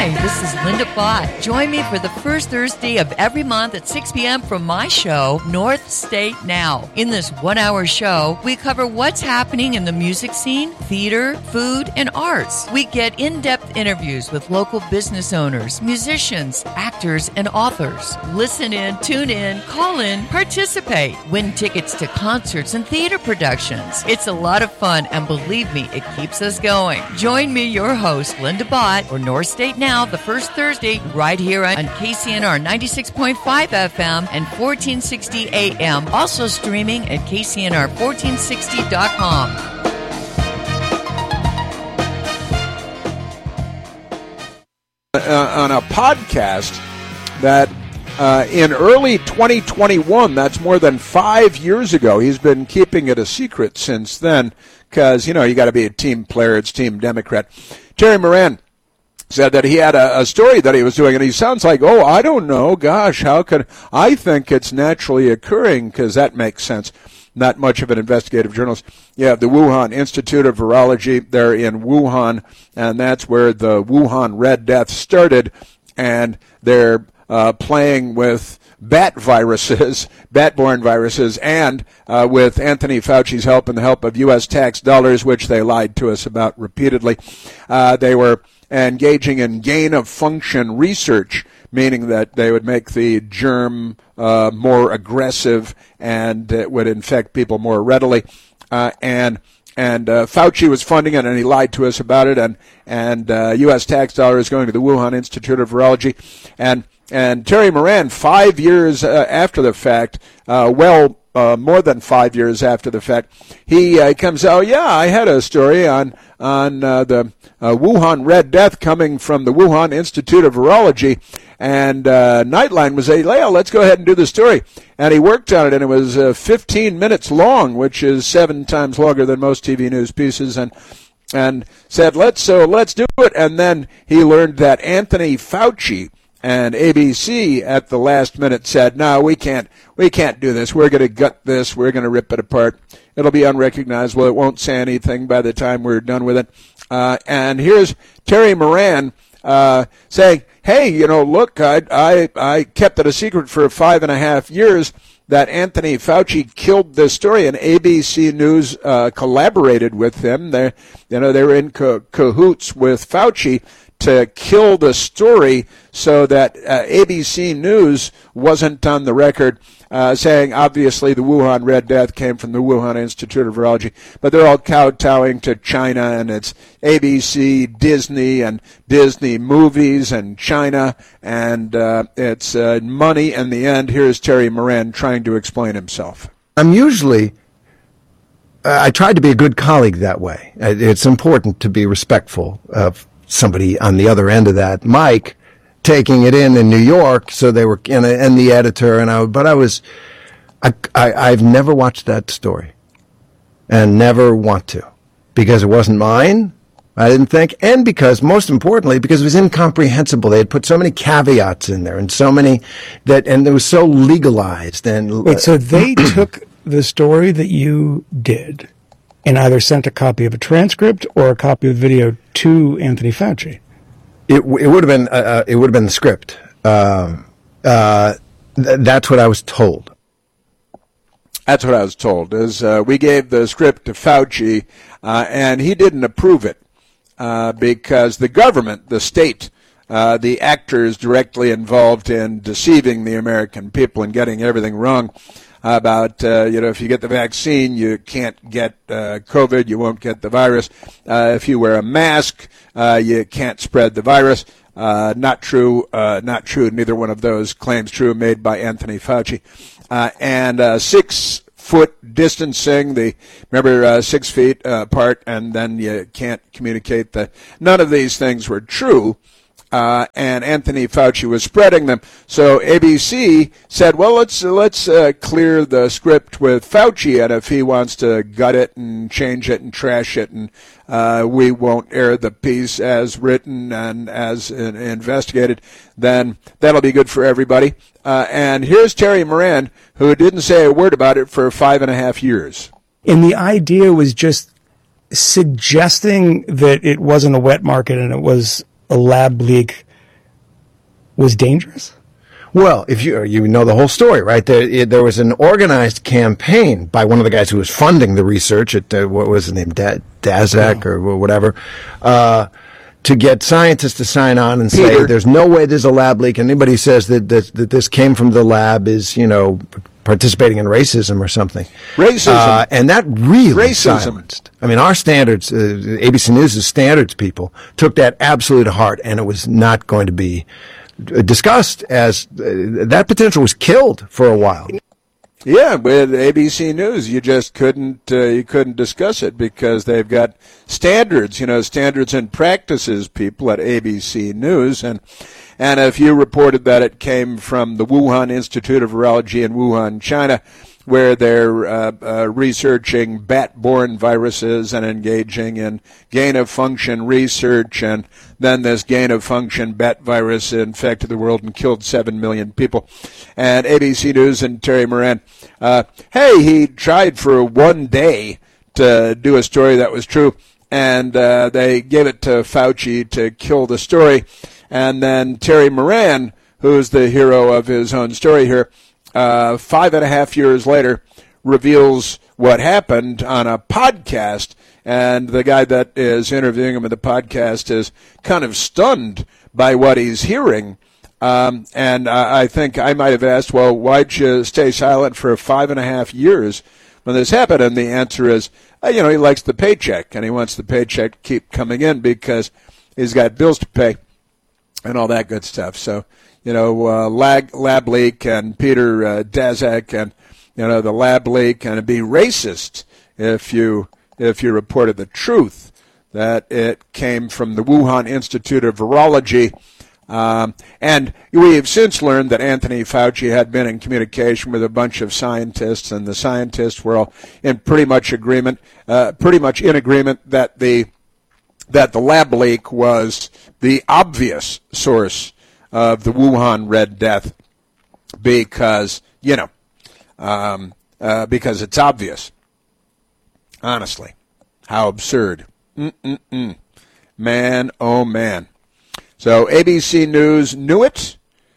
Hi, this is Linda Bott. Join me for the first Thursday of every month at 6 p.m. for my show, North State Now. In this one-hour show, we cover what's happening in the music scene, theater, food, and arts. We get in-depth interviews with local business owners, musicians, actors, and authors. Listen in, tune in, call in, participate. Win tickets to concerts and theater productions. It's a lot of fun, and believe me, it keeps us going. Join me, your host, Linda Bott, for North State Now, the first Thursday, right here on KCNR 96.5 FM and 1460 AM. Also streaming at KCNR1460.com. On a podcast that in early 2021, that's more than 5 years ago, he's been keeping it a secret since then because, you got to be a team player, it's Team Democrat. Terry Moran said that he had a story that he was doing, and he sounds like, I don't know, gosh, how could I think it's naturally occurring, because that makes sense. Not much of an investigative journalist. You have the Wuhan Institute of Virology. They're in Wuhan, and that's where the Wuhan Red Death started, and they're playing with bat viruses, bat-borne viruses, and with Anthony Fauci's help and the help of U.S. tax dollars, which they lied to us about repeatedly. They were engaging in gain-of-function research, meaning that they would make the germ more aggressive and it would infect people more readily. And Fauci was funding it, and he lied to us about it. And U.S. tax dollars going to the Wuhan Institute of Virology. And Terry Moran, 5 years after the fact, more than 5 years after the fact, he comes out, I had a story on the Wuhan Red Death coming from the Wuhan Institute of Virology, and Nightline was let's go ahead and do the story. And he worked on it, and it was 15 minutes long, which is 7 times longer than most TV news pieces, and said, let's do it. And then he learned that Anthony Fauci and ABC at the last minute said, no, we can't do this. We're going to gut this. We're going to rip it apart. It'll be unrecognizable. It won't say anything by the time we're done with it. And here's Terry Moran saying, hey, look, I kept it a secret for 5.5 years that Anthony Fauci killed this story, and ABC News collaborated with them. They were in cahoots with Fauci to kill the story so that ABC News wasn't on the record saying, obviously, the Wuhan Red Death came from the Wuhan Institute of Virology. But they're all kowtowing to China, and it's ABC, Disney, and Disney movies, and China, and it's money in the end. Here's Terry Moran trying to explain himself. I'm usually... I tried to be a good colleague that way. It's important to be respectful of somebody on the other end of that mic taking it in New York, so they were and the editor I've never watched that story and never want to, because it wasn't mine, I didn't think, and because, most importantly, because it was incomprehensible. They had put so many caveats in there and so many and it was so legalized. And wait, so they took the story that you did and either sent a copy of a transcript or a copy of the video to Anthony Fauci? It would have been the script. That's what I was told. That's what I was told. We gave the script to Fauci, and he didn't approve it because the government, the state, the actors directly involved in deceiving the American people and getting everything wrong about, if you get the vaccine, you can't get COVID, you won't get the virus. If you wear a mask, you can't spread the virus. Not true. Neither one of those claims true, made by Anthony Fauci. And 6-foot distancing, remember 6 feet apart, and then you can't communicate. None of these things were true. And Anthony Fauci was spreading them. So ABC said, well, let's clear the script with Fauci, and if he wants to gut it and change it and trash it, and we won't air the piece as written and as investigated, then that'll be good for everybody. And here's Terry Moran, who didn't say a word about it for 5.5 years. And the idea was just suggesting that it wasn't a wet market and it was a lab leak was dangerous? Well, if you know the whole story, right? There was an organized campaign by one of the guys who was funding the research at what was his name, Daszak or whatever, to get scientists to sign on and say there's no way there's a lab leak. Anybody who says that this came from the lab is participating in racism or something. Racism, and that really silenced. I mean, our standards, ABC News' standards people took that absolutely to heart, and it was not going to be discussed as that potential was killed for a while. Yeah, with ABC News, you just couldn't discuss it because they've got standards, standards and practices people at ABC News, and if you reported that it came from the Wuhan Institute of Virology in Wuhan, China, where they're researching bat-borne viruses and engaging in gain-of-function research, and then this gain-of-function bat virus infected the world and killed 7 million people. And ABC News and Terry Moran, he tried for one day to do a story that was true, and they gave it to Fauci to kill the story. And then Terry Moran, who's the hero of his own story here, 5.5 years later, reveals what happened on a podcast, and the guy that is interviewing him in the podcast is kind of stunned by what he's hearing. And I think I might have asked, well, why'd you stay silent for 5.5 years when this happened? And the answer is, he likes the paycheck, and he wants the paycheck to keep coming in because he's got bills to pay and all that good stuff. So, lab leak and Peter Daszak and, the lab leak, and it'd be racist if you reported the truth that it came from the Wuhan Institute of Virology. And we have since learned that Anthony Fauci had been in communication with a bunch of scientists, and the scientists were all in pretty much in agreement that the lab leak was the obvious source of the Wuhan Red Death because it's obvious. Honestly, how absurd. Man, oh man. So ABC News knew it,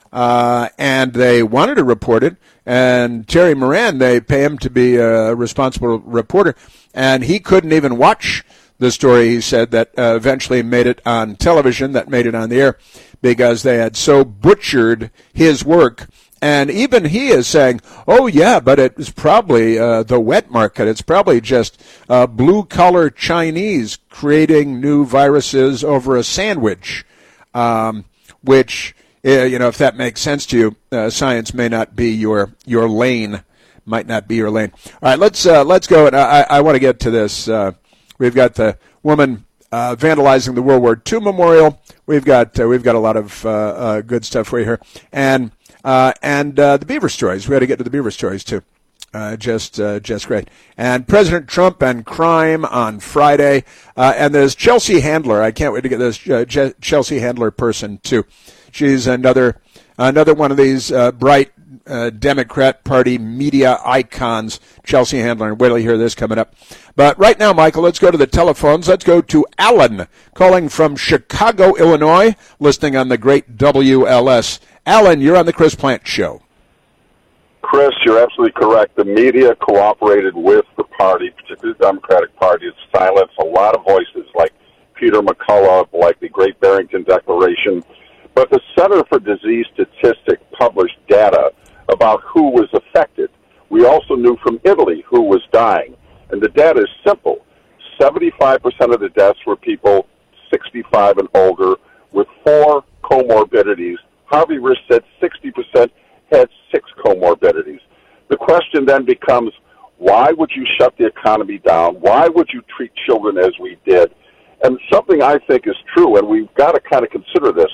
and they wanted to report it, and Terry Moran, they pay him to be a responsible reporter, and he couldn't even watch the story, he said, that eventually made it on television, that made it on the air, because they had so butchered his work. And even he is saying, oh, yeah, but it was probably the wet market. It's probably just blue-collar Chinese creating new viruses over a sandwich, which, if that makes sense to you, science may not be your lane, might not be your lane. All right, let's go. And I want to get to this. We've got the woman vandalizing the World War II memorial. We've got a lot of good stuff for you here, and the Beaver stories. We got to get to the Beaver stories too. Just great. And President Trump and crime on Friday, and there's Chelsea Handler. I can't wait to get this Chelsea Handler person too. She's another one of these bright Democrat Party media icons, Chelsea Handler. Wait till you hear this coming up. But right now, Michael, let's go to the telephones. Let's go to Alan, calling from Chicago, Illinois, listening on the great WLS. Alan, you're on the Chris Plante Show. Chris, you're absolutely correct. The media cooperated with the party, particularly the Democratic Party, to silence a lot of voices like Peter McCullough, like the Great Barrington Declaration. But the Center for Disease Statistics published data about who was affected. We also knew from Italy who was dying. And the data is simple. 75% of the deaths were people 65 and older with 4 comorbidities. Harvey Risch said 60% had 6 comorbidities. The question then becomes, why would you shut the economy down? Why would you treat children as we did? And something I think is true, and we've got to kind of consider this,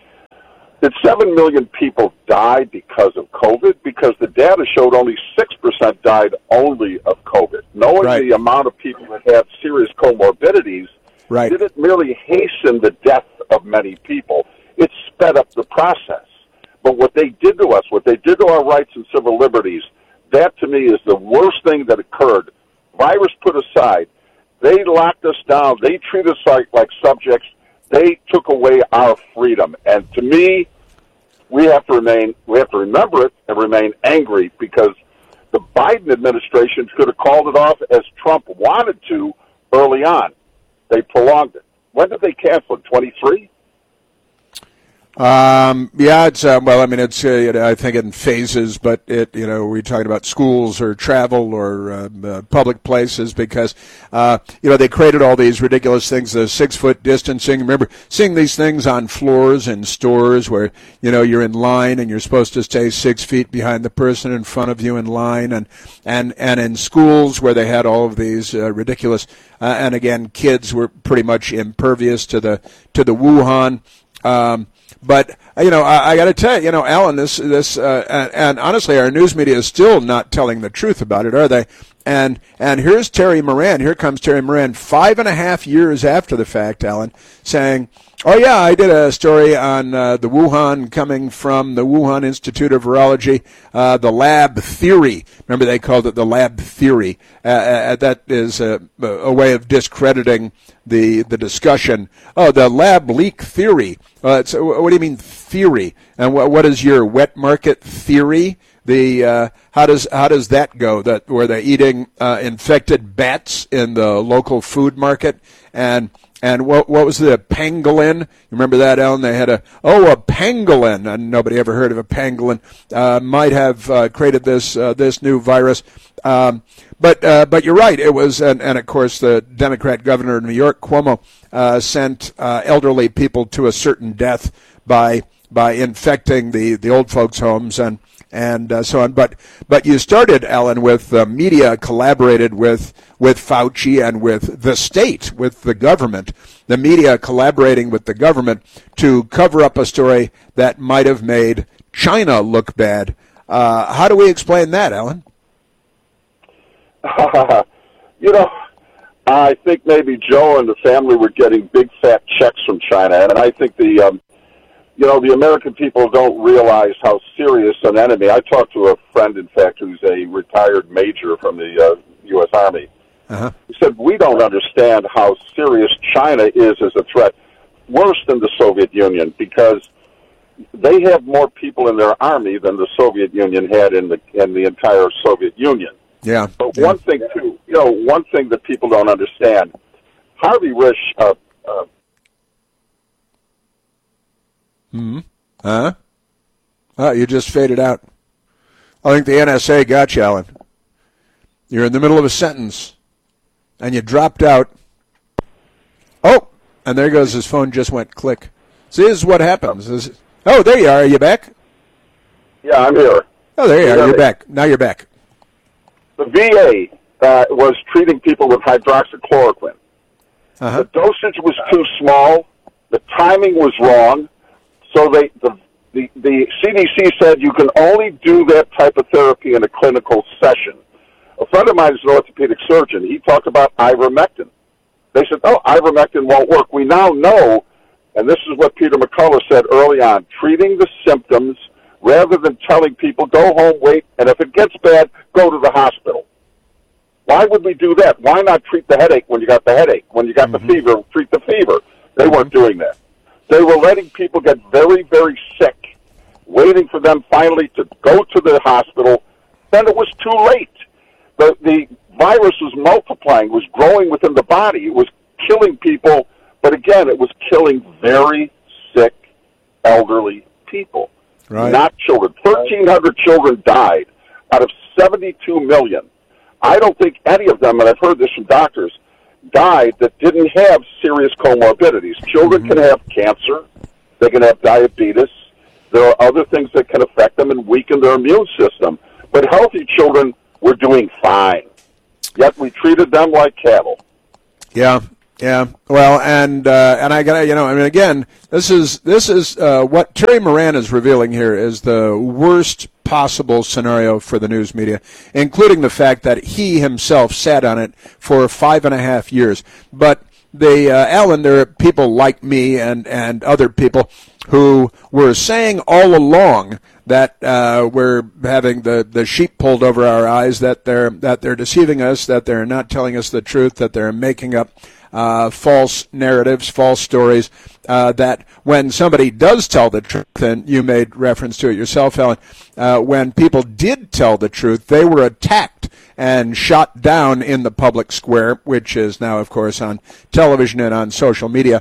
that 7 million people died because of COVID, because the data showed only 6% died only of COVID. Knowing the amount of people that have serious comorbidities didn't merely hasten the death of many people, it sped up the process. But what they did to us, what they did to our rights and civil liberties, that to me is the worst thing that occurred. Virus put aside, they locked us down. They treated us like subjects. They took away our freedom. And to me, we have to remember it and remain angry, because the Biden administration could have called it off as Trump wanted to early on. They prolonged it. When did they cancel it? 23? Yeah, it's well. I mean, it's I think in phases, but we're talking about schools or travel or public places, because they created all these ridiculous things, the 6-foot distancing. Remember seeing these things on floors in stores where you're in line and you're supposed to stay 6 feet behind the person in front of you in line, and in schools where they had all of these ridiculous. And again, kids were pretty much impervious to the Wuhan. But I got to tell you, Alan, this and honestly, our news media is still not telling the truth about it, are they? And here's Terry Moran. Here comes Terry Moran, 5.5 years after the fact, Alan, saying, "Oh yeah, I did a story on the Wuhan, coming from the Wuhan Institute of Virology, the lab theory. Remember, they called it the lab theory. That is a way of discrediting the discussion. Oh, the lab leak theory. So what do you mean theory? And what is your wet market theory? The how does that go? That where they're eating infected bats in the local food market, and what was the pangolin? You remember that, Alan? They had a pangolin, and nobody ever heard of a pangolin. Might have created this new virus. But you're right. It was, and of course the Democrat governor of New York, Cuomo, sent elderly people to a certain death by infecting the old folks' homes and so on. But you started, Alan, with media collaborated with Fauci and with the state, with the government. The media collaborating with the government to cover up a story that might have made China look bad. How do we explain that, Alan? I think maybe Joe and the family were getting big fat checks from China, and I think the American people don't realize how serious an enemy. I talked to a friend, in fact, who's a retired major from the U.S. Army. Uh-huh. He said, we don't understand how serious China is as a threat, worse than the Soviet Union, because they have more people in their army than the Soviet Union had in the entire Soviet Union. Yeah. But one thing, too, one thing that people don't understand, Harvey Risch... You just faded out. I think the NSA got you, Alan. You're in the middle of a sentence, and you dropped out. Oh, and there goes his phone, just went click. See, this is what happens. Oh, there you are. Are you back? Yeah, I'm here. Oh, there you are. You're back. Now you're back. The VA was treating people with hydroxychloroquine. Uh-huh. The dosage was too small. The timing was wrong. So the CDC said you can only do that type of therapy in a clinical session. A friend of mine is an orthopedic surgeon. He talked about ivermectin. They said, ivermectin won't work. We now know, and this is what Peter McCullough said early on, treating the symptoms rather than telling people, go home, wait, and if it gets bad, go to the hospital. Why would we do that? Why not treat the headache when you got the headache? When you got the fever, treat the fever. They weren't doing that. They were letting people get very, very sick, waiting for them finally to go to the hospital. Then it was too late. The virus was multiplying, was growing within the body. It was killing people, but again, it was killing very sick, elderly people, not children. 1,300 children died out of 72 million. I don't think any of them, and I've heard this from doctors, died that didn't have serious comorbidities. Children can have cancer. They can have diabetes. There are other things that can affect them and weaken their immune system. But healthy children were doing fine. Yet we treated them like cattle. Yeah. Well, and I got again, this is what Terry Moran is revealing here is the worst possible scenario for the news media, including the fact that he himself sat on it for 5.5 years. But Alan, there are people like me and other people who were saying all along that we're having the sheep pulled over our eyes, that they're deceiving us, that they're not telling us the truth, that they're making up false narratives, false stories, that when somebody does tell the truth, and you made reference to it yourself, Ellen, when people did tell the truth, they were attacked and shot down in the public square, which is now, of course, on television and on social media.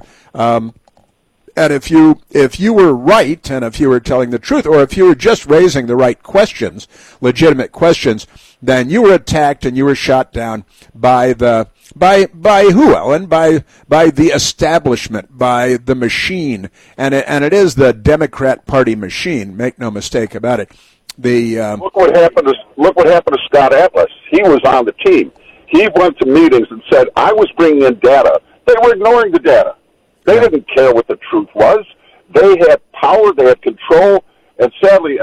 And if you were right, and if you were telling the truth, or if you were just raising the right questions, legitimate questions, then you were attacked and you were shot down by who, Ellen? By the establishment, by the machine, and it is the Democrat Party machine. Make no mistake about it. Look what happened to Scott Atlas. He was on the team. He went to meetings and said, "I was bringing in data." They were ignoring the data. They didn't care what the truth was. They had power. They had control. And sadly,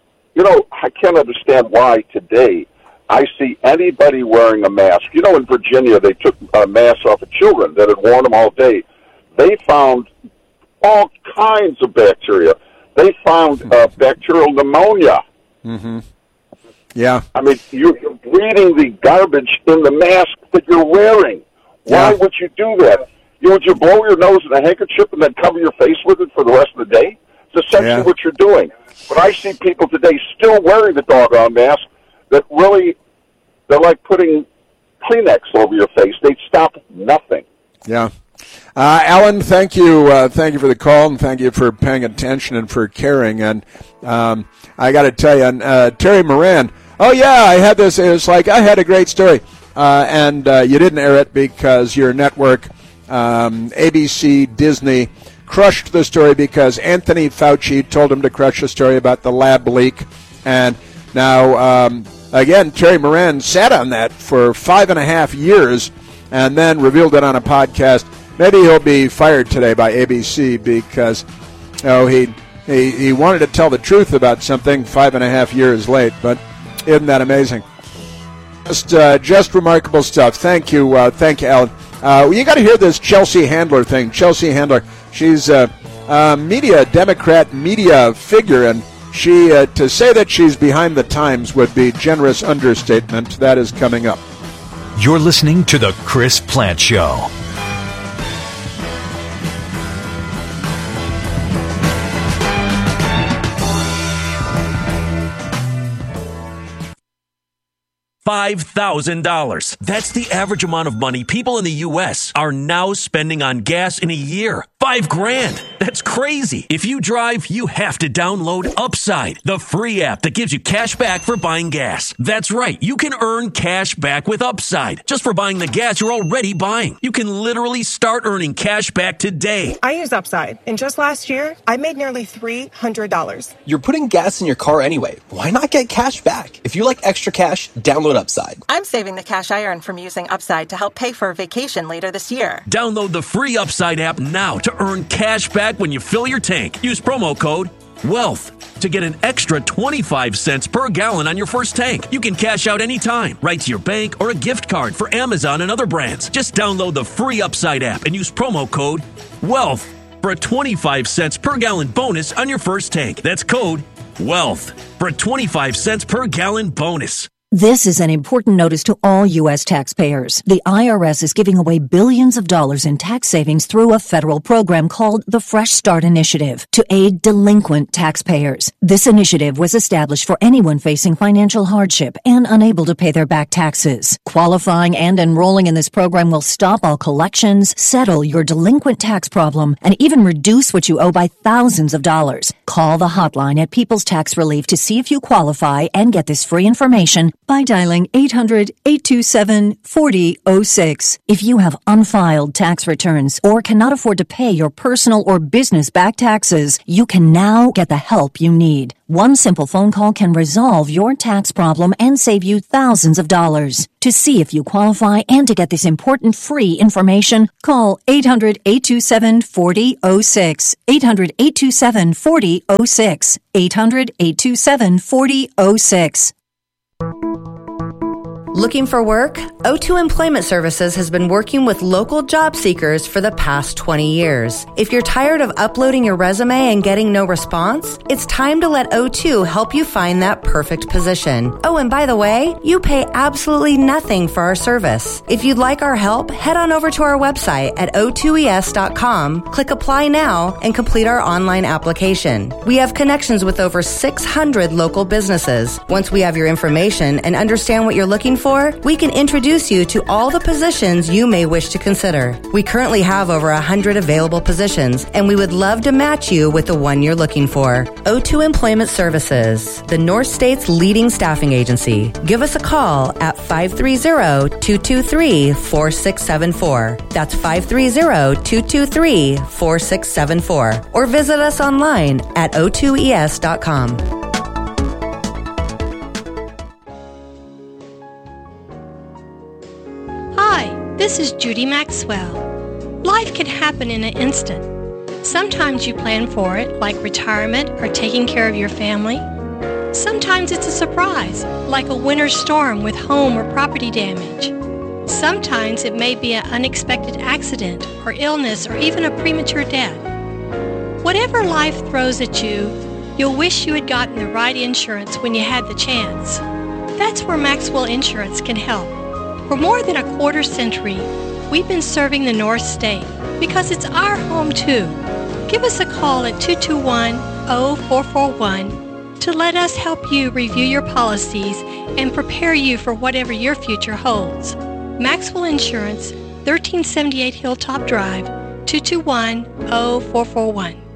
I can't understand why today I see anybody wearing a mask. In Virginia, they took masks off of children that had worn them all day. They found all kinds of bacteria. They found bacterial pneumonia. Mm-hmm. Yeah. I mean, you're breathing the garbage in the mask that you're wearing. Why would you do that? Would you blow your nose in a handkerchief and then cover your face with it for the rest of the day? It's essentially what you're doing. But I see people today still wearing the doggone mask that really, they're like putting Kleenex over your face. They stop nothing. Yeah. Alan, thank you. Thank you for the call, and thank you for paying attention and for caring. And I got to tell you, Terry Moran, oh, yeah, I had this. It was like I had a great story. And you didn't air it because your network, ABC, Disney, crushed the story because Anthony Fauci told him to crush the story about the lab leak. And now, again, Terry Moran sat on that for 5.5 years and then revealed it on a podcast. Maybe he'll be fired today by ABC because he wanted to tell the truth about something 5.5 years late. But isn't that amazing? Just remarkable stuff. Thank you, Alan. You got to hear this Chelsea Handler thing. Chelsea Handler, she's a Democrat media figure, and she to say that she's behind the times would be generous understatement. That is coming up. You're listening to The Chris Plante Show. $5,000. That's the average amount of money people in the U.S. are now spending on gas in a year. $5,000. That's crazy. If you drive, you have to download Upside, the free app that gives you cash back for buying gas. That's right. You can earn cash back with Upside just for buying the gas you're already buying. You can literally start earning cash back today. I use Upside, and just last year, I made nearly $300. You're putting gas in your car anyway. Why not get cash back? If you like extra cash, download Upside. I'm saving the cash I earn from using Upside to help pay for a vacation later this year. Download the free Upside app now to earn cash back when you fill your tank. Use promo code WEALTH to get an extra 25 cents per gallon on your first tank. You can cash out anytime, right to your bank or a gift card for Amazon and other brands. Just download the free Upside app and use promo code WEALTH for a 25 cents per gallon bonus on your first tank. That's code WEALTH for a 25 cents per gallon bonus. This is an important notice to all U.S. taxpayers. The IRS is giving away billions of dollars in tax savings through a federal program called the Fresh Start Initiative to aid delinquent taxpayers. This initiative was established for anyone facing financial hardship and unable to pay their back taxes. Qualifying and enrolling in this program will stop all collections, settle your delinquent tax problem, and even reduce what you owe by thousands of dollars. Call the hotline at People's Tax Relief to see if you qualify and get this free information by dialing 800-827-4006. If you have unfiled tax returns or cannot afford to pay your personal or business back taxes, you can now get the help you need. One simple phone call can resolve your tax problem and save you thousands of dollars. To see if you qualify and to get this important free information, call 800-827-4006. 800-827-4006. 800-827-4006. Looking for work? O2 Employment Services has been working with local job seekers for the past 20 years. If you're tired of uploading your resume and getting no response, it's time to let O2 help you find that perfect position. Oh, and by the way, you pay absolutely nothing for our service. If you'd like our help, head on over to our website at o2es.com, click Apply Now, and complete our online application. We have connections with over 600 local businesses. Once we have your information and understand what you're looking for, we can introduce you to all the positions you may wish to consider. We currently have over 100 available positions, and we would love to match you with the one you're looking for. O2 Employment Services, the North State's leading staffing agency. Give us a call at 530-223-4674. That's 530-223-4674. Or visit us online at o2es.com. This is Judy Maxwell. Life can happen in an instant. Sometimes you plan for it, like retirement or taking care of your family. Sometimes it's a surprise, like a winter storm with home or property damage. Sometimes it may be an unexpected accident or illness or even a premature death. Whatever life throws at you, you'll wish you had gotten the right insurance when you had the chance. That's where Maxwell Insurance can help. For more than a quarter century, we've been serving the North State because it's our home too. Give us a call at 221-0441 to let us help you review your policies and prepare you for whatever your future holds. Maxwell Insurance, 1378 Hilltop Drive, 221-0441.